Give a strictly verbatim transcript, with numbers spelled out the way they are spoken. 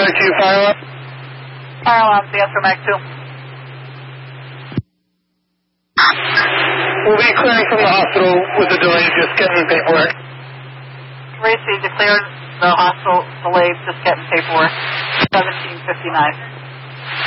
Fire two, fire alarm. Fire alarm, the answer, Mag two. We'll be clearing from the hospital with a delay, just getting paperwork. Racy declared the hospital delayed, just getting paperwork. seventeen fifty-nine.